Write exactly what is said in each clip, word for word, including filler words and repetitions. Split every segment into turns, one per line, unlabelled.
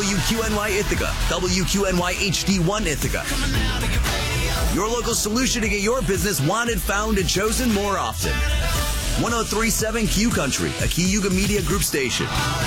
W Q N Y Ithaca, W Q N Y H D one Ithaca. Your local solution to get your business wanted, found, and chosen more often. one oh three point seven Q Country, a Cayuga Media Group station.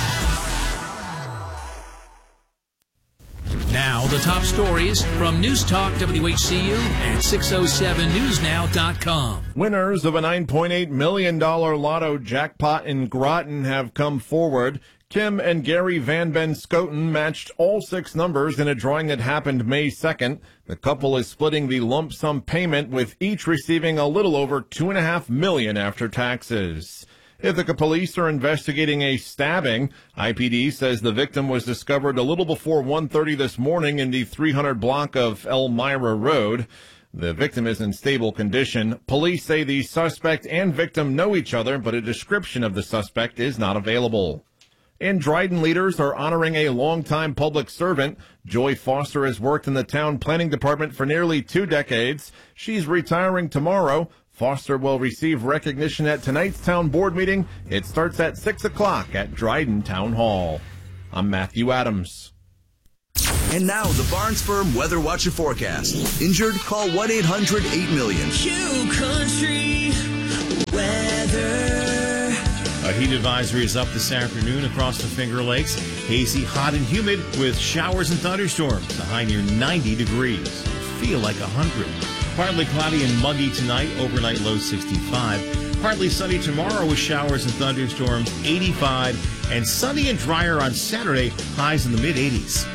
Now, the top stories from News Talk W H C U and six oh seven news now dot com.
Winners of a nine point eight million dollars lotto jackpot in Groton have come forward. Kim and Gary Van Ben Scoten matched all six numbers in a drawing that happened May second. The couple is splitting the lump sum payment, with each receiving a little over two and a half million after taxes. Ithaca police are investigating a stabbing. I P D says the victim was discovered a little before one thirty this morning in the three hundred block of Elmira Road. The victim is in stable condition. Police say the suspect and victim know each other, but a description of the suspect is not available. And Dryden leaders are honoring a longtime public servant. Joy Foster has worked in the town planning department for nearly two decades. She's retiring tomorrow. Foster will receive recognition at tonight's town board meeting. It starts at six o'clock at Dryden Town Hall. I'm Matthew Adams.
And now, the Barnes Firm Weather Watch and Forecast. Injured? Call one eight hundred eight million.
Q Country Weather.
A heat advisory is up this afternoon across the Finger Lakes. Hazy, hot, and humid with showers and thunderstorms. A high near ninety degrees. Feel like one hundred. Partly cloudy and muggy tonight. Overnight low sixty-five. Partly sunny tomorrow with showers and thunderstorms. eighty-five. And sunny and drier on Saturday. Highs in the mid eighties.